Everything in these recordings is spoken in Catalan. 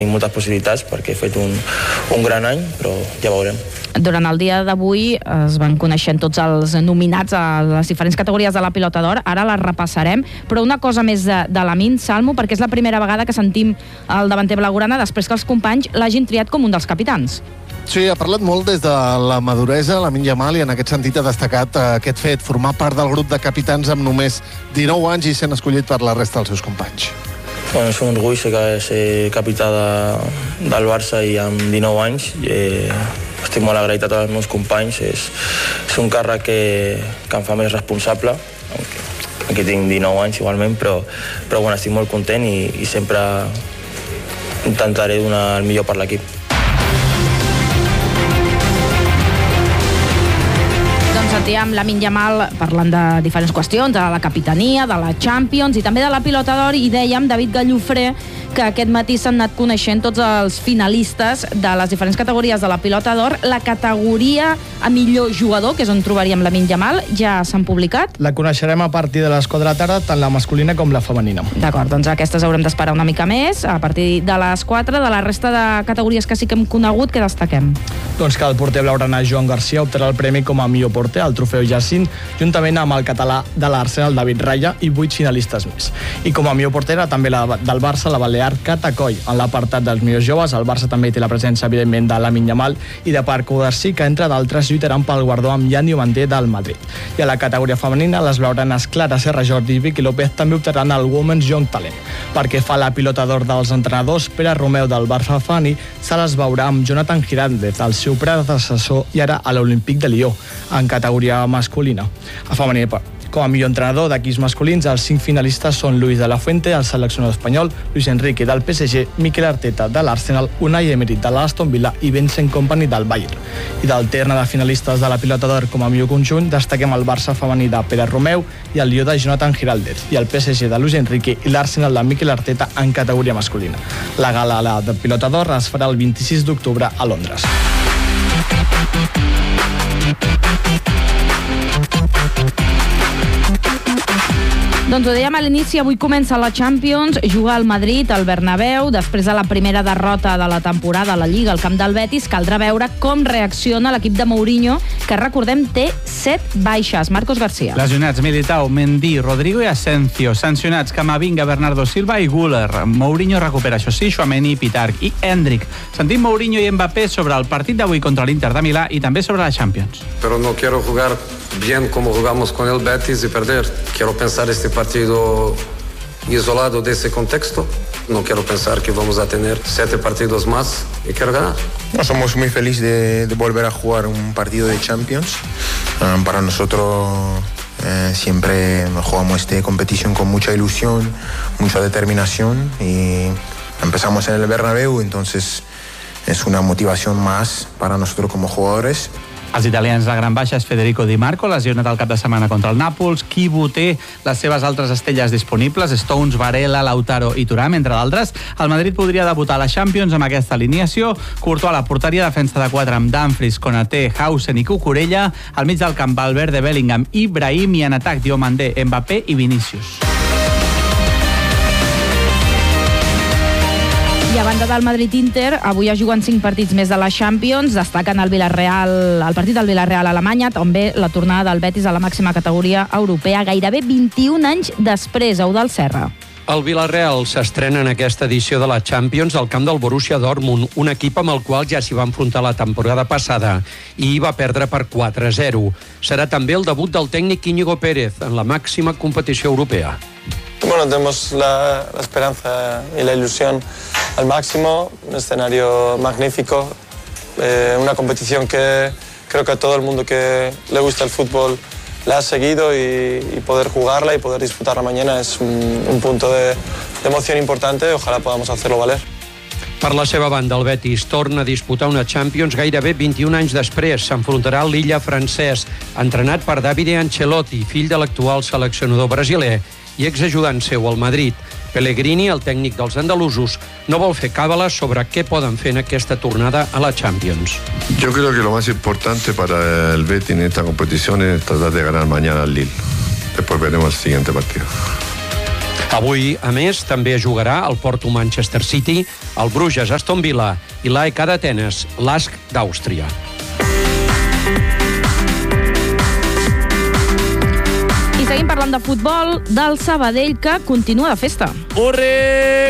Tinc moltes possibilitats perquè he fet un gran any, però ja veurem. Durant el dia d'avui es van coneixent tots els nominats a les diferents categories de la Pilota d'Or. Ara les repassarem, però una cosa més de Lamine, Salmo, perquè és la primera vegada que sentim el davanter blaugrana després que els companys l'hagin triat com un dels capitans. Sí, ha parlat molt des de la maduresa, Lamine Yamal, i en aquest sentit ha destacat aquest fet, formar part del grup de capitans amb només 19 anys i sent escollit per la resta dels seus companys. Bueno, és un orgull ser capità del Barça i amb 19 anys. Estic molt agraït a tots els meus companys. És un càrrec que em fa més responsable. Aquí tinc 19 anys igualment, però bueno, estic molt content i sempre intentaré donar el millor per l'equip. Sentíem Lamine Yamal parlant de diferents qüestions, de la capitania, de la Champions i també de la Pilota d'Or, i dèiem, David Gallofré, que aquest matí s'han anat coneixent tots els finalistes de les diferents categories de la Pilota d'Or. La categoria a millor jugador, que és on trobaríem Lamine Yamal, ja s'han publicat? La coneixerem a partir de les 4 de la tarda, tant la masculina com la femenina. D'acord, doncs aquestes haurem d'esperar una mica més. A partir de les 4, de la resta de categories que sí que hem conegut, què destaquem? Doncs que el porter blaugrana Joan Garcia optarà el premi com a millor porter al trofeu Jacint, juntament amb el català de l'Arsenal David Raya i 8 finalistes més. I com a millor portera també la del Barça, la balear Cata Coll. En l'apartat dels millors joves, el Barça també té la presència, evidentment, de Lamine Yamal i de Paco García, que entre d'altres lluitaran pel guardó amb Jan Diomandé del Madrid. I a la categoria femenina, les blaugranes Clara Serra Jordi i Vicky López també optaran al Women's Young Talent. Perquè fa la Pilota d'Or dels entrenadors, Pere Romeu del Barça femení se les veurà amb Jonathan Giraldez, el seu predecessor i ara a l'Olímpic de Lió, en categoria masculina. A femení, com a millor entrenador d'equips masculins, els 5 finalistes són Luis de la Fuente, el seleccionador espanyol, Luis Enrique del PSG, Mikel Arteta de l'Arsenal, Unai Emery de l'Aston Villa i Vincent Kompany del Bayern. I del terna de finalistes de la Pilota d'Or com a millor conjunt, destaquem el Barça femení de Pere Romeu i el Lió de Jonathan Giraldez, i el PSG de Luis Enrique i l'Arsenal de Mikel Arteta en categoria masculina. La gala de Pilota d'Or es farà el 26 d'octubre a Londres. Doncs ho dèiem a l'inici, avui comença la Champions, juga al Madrid, al Bernabéu, després de la primera derrota de la temporada a la Lliga al camp del Betis, caldrà veure com reacciona l'equip de Mourinho, que recordem té 7 baixes. Marcos García. Lesionats Militao, Mendy, Rodrigo i Asensio. Sancionats Camavinga, Bernardo Silva i Güler. Mourinho recupera, això sí, Tchouaméni, Pitarch i Hendrik. Sentim Mourinho i Mbappé sobre el partit d'avui contra l'Inter de Milà i també sobre la Champions. Pero no quiero jugar bien como jugamos con el Betis y perder. Quiero pensar este partido isolado de ese contexto. No quiero pensar que vamos a tener 7 partidos más y quiero ganar. Somos muy felices de volver a jugar un partido de Champions. Para nosotros siempre jugamos esta competición con mucha ilusión, mucha determinación y empezamos en el Bernabéu, entonces es una motivación más para nosotros como jugadores. Els italians de gran baixa és Federico Di Marco, lesionat el cap de setmana contra el Nàpols. Kibu té les seves altres estelles disponibles, Stones, Varela, Lautaro i Thuram, entre d'altres. El Madrid podria debutar a la Champions amb aquesta alineació. Courtois a la porteria, defensa de 4 amb Dumfries, Konaté, Hausen i Cucurella. Al mig del camp, Valverde, Bellingham i Brahim, i en atac Diomandé, Mbappé i Vinícius. I a banda del Madrid-Inter, avui es juguen 5 partits més de la Champions. Destaquen el partit del Villarreal a Alemanya, també la tornada del Betis a la màxima categoria europea, gairebé 21 anys després. Eudald Serra. El Villarreal s'estrena en aquesta edició de la Champions al camp del Borussia Dortmund, un equip amb el qual ja s'hi va enfrontar la temporada passada i va perdre per 4-0. Serà també el debut del tècnic Íñigo Pérez en la màxima competició europea. Bueno, tenemos la esperanza y la ilusión al máximo, un escenario magnífico, una competición que creo que a todo el mundo que le gusta el fútbol la ha seguido y poder jugarla y poder disfrutarla mañana es un punto de emoción importante. Ojalá podamos hacerlo valer. Per la seva banda, el Betis torna a disputar una Champions gairebé 21 anys després. S'enfrontarà al Lilla francès, entrenat per Davide Ancelotti, fill de l'actual seleccionador brasiler i exajudant seu al Madrid. Pellegrini, el tècnic dels andalusos, no vol fer càbales sobre què poden fer en aquesta tornada a la Champions. Yo creo que lo más importante para el Betis en esta competición es tratar de ganar mañana al Lille. Después veremos el siguiente partido. Avui, a més, també jugarà el Porto Manchester City, el Bruges Aston Villa i l'AEK d'Atenes, l'ASC d'Àustria. I seguim parlant de futbol, del Sabadell, que continua de festa. Urri,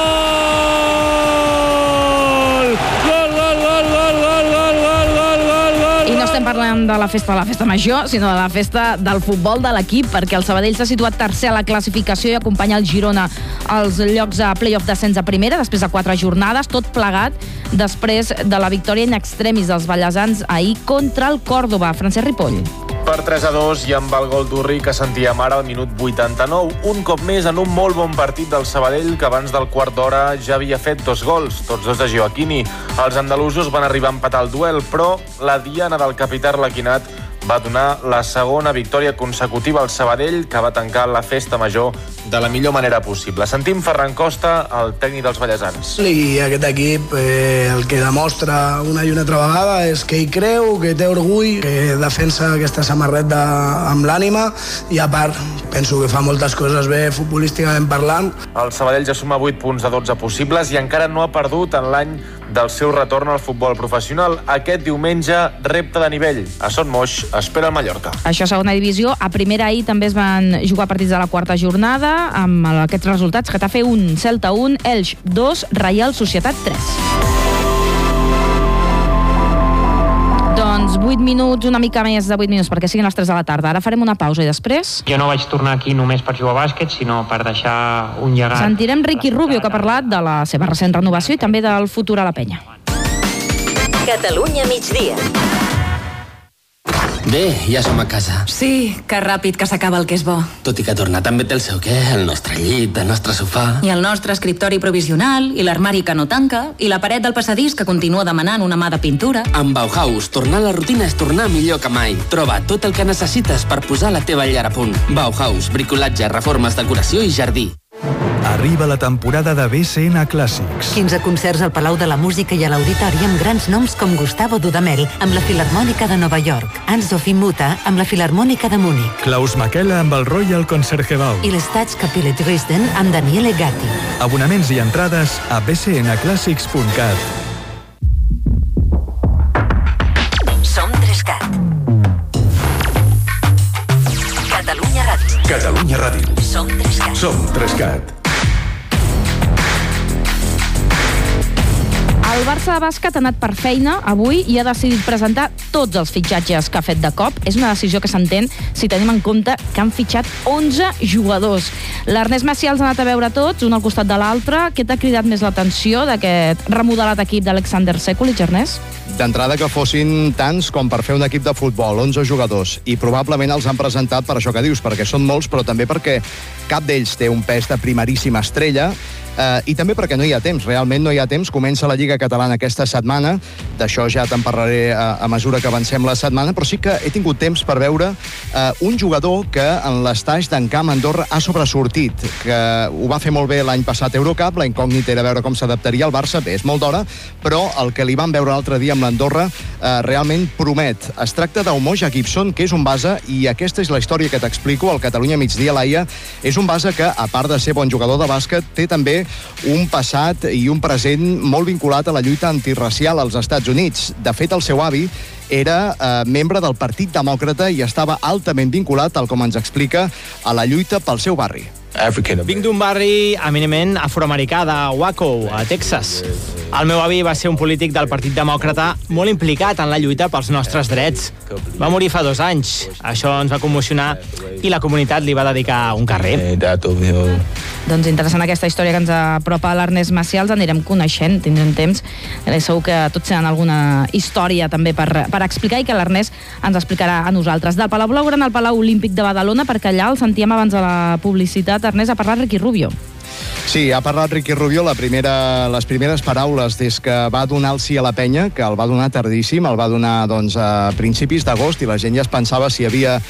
gol! Gol, gol, gol, gol, gol, gol, gol, gol, gol, gol! I no estem parlant de la festa major, sinó de la festa del futbol de l'equip, perquè el Sabadell s'ha situat tercer a la classificació i acompanya el Girona als llocs a play-off d'ascens a primera, després de 4 jornades, tot plegat després de la victòria in extremis dels ballesans ahir contra el Còrdova. Francesc Ripoll. Per 3-2 i amb el gol d'Urri que sentíem ara al minut 89. Un cop més en un molt bon partit del Sabadell, que abans del quart d'hora ja havia fet 2 gols, tots 2 de Gioacchini. Els andalusos van arribar a empatar el duel, però la diana del capità arlequinat va donar la segona victòria consecutiva al Sabadell, que va tancar la festa major de la millor manera possible. Sentim Ferran Costa, el tècnic dels ballesans. I aquest equip el que demostra una i una altra vegada és que hi creu, que té orgull, que defensa aquesta samarreta amb l'ànima i a part penso que fa moltes coses bé futbolísticament parlant. El Sabadell ja suma 8 punts de 12 possibles i encara no ha perdut en l'any del seu retorn al futbol professional. Aquest diumenge, repte de nivell. A Son Moix espera el Mallorca. Això, segona divisió. A primera ahir també es van jugar partits de la quarta jornada amb aquests resultats: Getafe 1, Celta 1, Elx 2, Reial Societat 3. Doncs 8 minuts, una mica més de 8 minuts, perquè siguin les 3 de la tarda. Ara farem una pausa i després... Jo no vaig tornar aquí només per jugar a bàsquet, sinó per deixar un llegat. Sentirem Ricky Rubio, que ha parlat de la seva recent renovació i també del futur a la penya. Catalunya migdia. Bé, ja som a casa. Sí, que ràpid que s'acaba el que és bo. Tot i que tornar també té el seu què, el nostre llit, el nostre sofà... I el nostre escriptori provisional, i l'armari que no tanca, i la paret del passadís que continua demanant una mà de pintura. Amb Bauhaus, tornar a la rutina és tornar millor que mai. Troba tot el que necessites per posar la teva llar a punt. Bauhaus, bricolatge, reformes, decoració i jardí. Arriba la temporada de BCN Clàssics. 15 concerts al Palau de la Música i a l'Auditori amb grans noms com Gustavo Dudamel amb la Filharmònica de Nova York, Hans-Sophie Mutter amb la Filharmònica de Múnich, Klaus Makela amb el Royal Concertgebouw i l'Staatskapelle Dresden amb Daniele Gatti. Abonaments i entrades a bcnclassics.cat. Som 3CAT. Catalunya Ràdio. Catalunya Ràdio. Som 3CAT. Som 3CAT. El Barça de bàsquet ha anat per feina avui i ha decidit presentar tots els fitxatges que ha fet de cop. És una decisió que s'entén si tenim en compte que han fitxat 11 jugadors. L'Ernest Macià els ha anat a veure tots, un al costat de l'altre. Què t'ha cridat més l'atenció d'aquest remodelat equip d'Alexander Sekulic, Ernest? D'entrada que fossin tants com per fer un equip de futbol, 11 jugadors, i probablement els han presentat per això que dius, perquè són molts, però també perquè cap d'ells té un pes de primeríssima estrella, i també perquè no hi ha temps, realment no hi ha temps. Comença la Lliga Catalana aquesta setmana, d'això ja te'n parlaré a mesura que avancem la setmana, però sí que he tingut temps per veure un jugador que en l'estaix d'en Camp Andorra ha sobresortit, que ho va fer molt bé l'any passat a Eurocup. La incògnita era veure com s'adaptaria al Barça, bé, és molt d'hora, però el que li van veure l'altre dia amb l'Andorra realment promet. Es tracta d'Umoja Gibson, que és un base, i aquesta és la història que t'explico. El Catalunya migdia, Laia, és un base que, a part de ser bon jugador de bàsquet, té també un passat i un present molt vinculat a la lluita antirracial als Estats Units. De fet, el seu avi era membre del Partit Demòcrata i estava altament vinculat, tal com ens explica, a la lluita pel seu barri. Vinc d'un barri eminentment afroamericà de Waco, a Texas. El meu avi va ser un polític del Partit Demòcrata molt implicat en la lluita pels nostres drets. Va morir fa 2 anys. Això ens va commocionar i la comunitat li va dedicar un carrer. Doncs interessant aquesta història que ens apropa l'Ernest Macià. Els anirem coneixent, tindrem temps. Segur que tots tenen alguna història també per explicar i que l'Ernest ens explicarà a nosaltres. Del Palau Blaugrana al Palau Olímpic de Badalona, perquè allà el sentíem abans de la publicitat, Ernest, a parlar Ricky Rubio. Sí, ha parlat Ricky Rubio les primeres paraules des que va donar el sí a la penya, que el va donar tardíssim, el va donar a principis d'agost i la gent ja es pensava si hi havia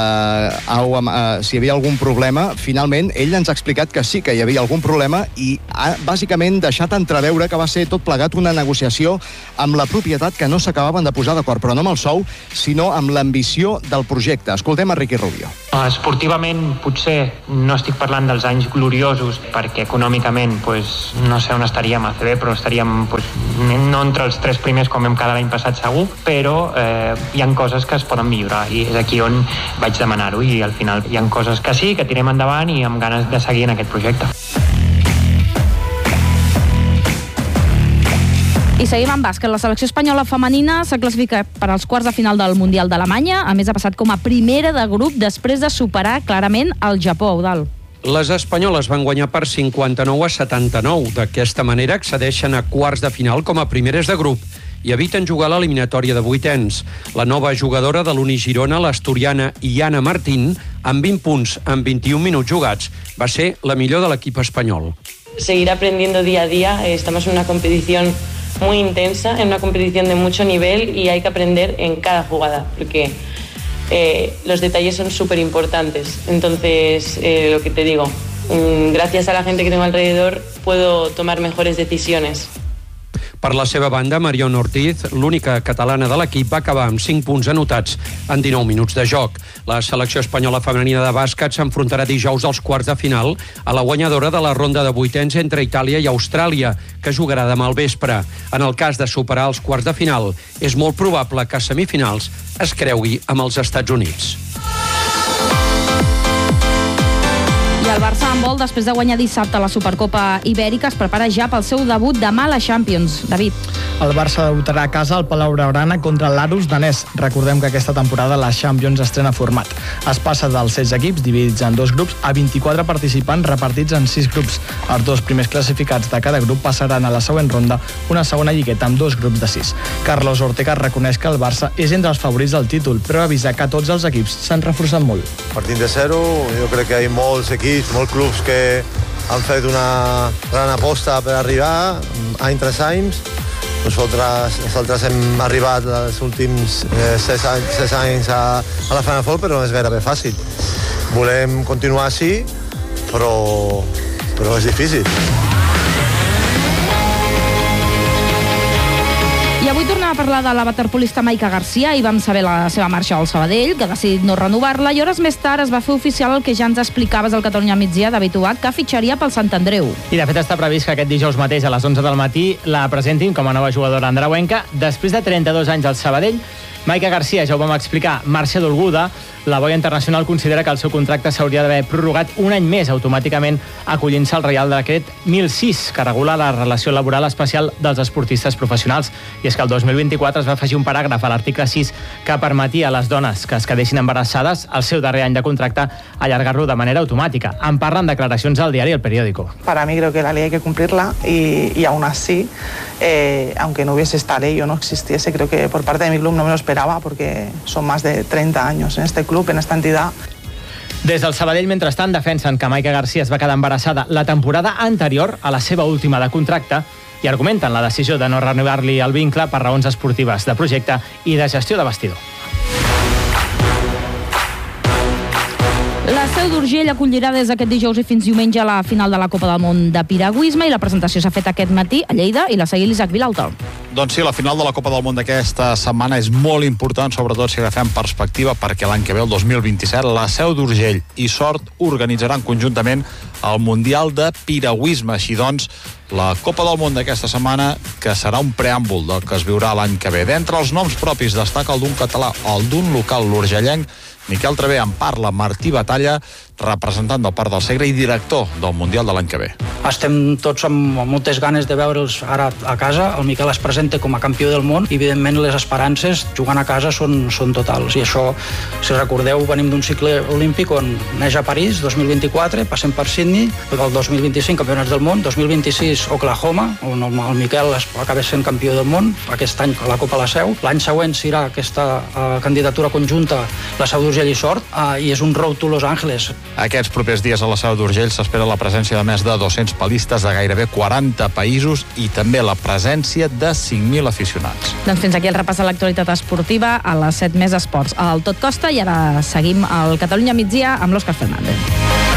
algun problema. Finalment, ell ens ha explicat que sí que hi havia algun problema i ha bàsicament deixat entreveure que va ser tot plegat una negociació amb la propietat que no s'acabaven de posar d'acord, però no amb el sou, sinó amb l'ambició del projecte. Escoltem a Ricky Rubio. Esportivament, potser no estic parlant dels anys gloriosos, perquè econòmicament, no sé on estaríem a CB, però estaríem no entre els 3 primers com vam quedar l'any passat segur, però hi ha coses que es poden millorar i és aquí on vaig demanar-ho i al final hi ha coses que sí, que tirem endavant i amb ganes de seguir en aquest projecte. I seguim amb bàsquet. La selecció espanyola femenina s'ha classificat per als quarts de final del Mundial d'Alemanya. A més, ha passat com a primera de grup després de superar clarament el Japó, Eudald. Les espanyoles van guanyar per 59-79. D'aquesta manera accedeixen a quarts de final com a primeres de grup i eviten jugar l'eliminatòria de vuitens. La nova jugadora de l'Uni Girona, l'asturiana Iana Martín, amb 20 punts en 21 minuts jugats, va ser la millor de l'equip espanyol. Seguir aprendiendo día a día. Estamos en una competición muy intensa, en una competición de mucho nivel y hay que aprender en cada jugada, porque los detalles son súper importantes. Entonces, lo que te digo, gracias a la gente que tengo alrededor puedo tomar mejores decisiones. Per la seva banda, Marion Ortiz, l'única catalana de l'equip, va acabar amb 5 punts anotats en 19 minuts de joc. La selecció espanyola femenina de bàsquet s'enfrontarà dijous als quarts de final a la guanyadora de la ronda de vuitens entre Itàlia i Austràlia, que jugarà demà al vespre. En el cas de superar els quarts de final, és molt probable que a semifinals es creugui amb els Estats Units. I el Barça en vol, després de guanyar dissabte la Supercopa Ibèrica, es prepara ja pel seu debut demà a la Champions. David. El Barça debutarà a casa al Palau Blaugrana contra l'Aarhus danès. Recordem que aquesta temporada la Champions estrena format. Es passa dels 16 equips, dividits en 2 grups, a 24 participants repartits en 6 grups. Els 2 primers classificats de cada grup passaran a la següent ronda, una segona lligueta amb 2 grups de 6. Carlos Ortega reconeix que el Barça és entre els favorits del títol, però avisa que tots els equips s'han reforçat molt. Partint de zero, jo crec que hi ha molts equips, molts clubs que han fet una gran aposta per arribar any tras any. Nosaltres hem arribat els últims 6 anys a la Final Four, però no és gairebé fàcil. Volem continuar així, però és difícil. I avui tornem a parlar de la waterpolista Maica Garcia i vam saber la seva marxa al Sabadell, que ha decidit no renovar-la, i hores més tard es va fer oficial el que ja ens explicaves al Catalunya Migdia, David Ubach, que fitxaria pel Sant Andreu. I de fet està previst que aquest dijous mateix a les 11 del matí la presentin com a nova jugadora andreuenca. Després de 32 anys al Sabadell, Maica Garcia, ja ho vam explicar, marxa dolguda. La boia internacional considera que el seu contracte s'hauria d'haver prorrogat un any més automàticament acollint-se al Reial Decret 1006, que regula la relació laboral especial dels esportistes professionals. I és que el 2024 es va afegir un paràgraf a l'article 6 que permetia a les dones que es quedessin embarassades al seu darrer any de contracte allargar-lo de manera automàtica. En parlen declaracions al diari El Periódico. Para mí creo que la ley hay que cumplirla y aún así, aunque no hubiese esta ley o no existiese, creo que por parte de mi club no me lo esperaba porque son más de 30 años en este club, en esta entidad. Des del Sabadell, mentrestant, defensen que Maica Garcia es va quedar embarassada la temporada anterior a la seva última de contracte i argumenten la decisió de no renovar-li el vincle per raons esportives de projecte i de gestió de vestidor. La Seu d'Urgell acollirà des d'aquest dijous i fins diumenge la final de la Copa del Món de piragüisme i la presentació s'ha fet aquest matí a Lleida i la seguia l'Isaac Vilalta. Doncs sí, la final de la Copa del Món d'aquesta setmana és molt important, sobretot si agafem perspectiva, perquè l'any que ve, el 2027, la Seu d'Urgell i Sort organitzaran conjuntament el Mundial de Piragüisme. Així doncs, la Copa del Món d'aquesta setmana, que serà un preàmbul del que es viurà l'any que ve. D'entre els noms propis destaca el d'un català, el d'un local, l'urgellenc Miquel Travé. En parla Martí Batalla, representant del Port del Segre i director del Mundial de l'any que ve. Estem tots amb moltes ganes de veure'ls ara a casa. El Miquel es presenta com a campió del món i, evidentment, les esperances jugant a casa són totals. I això, si recordeu, venim d'un cicle olímpic on neix a París, 2024, passem per Sydney, Sydney, el 2025 campionats del món, 2026 Oklahoma, on el Miquel acaba sent campió del món, aquest any a la Copa La Seu. L'any següent serà aquesta candidatura conjunta la Seu d'Urgell i Sort, i és un road to Los Angeles. Aquests propers dies a la Seu d'Urgell s'espera la presència de més de 200 palistes de gairebé 40 països i també la presència de 5.000 aficionats. Doncs fins aquí el repàs a l'actualitat esportiva a les 7 més esports. El Tot Costa, i ara seguim al Catalunya migdia amb l'Òscar Fernández.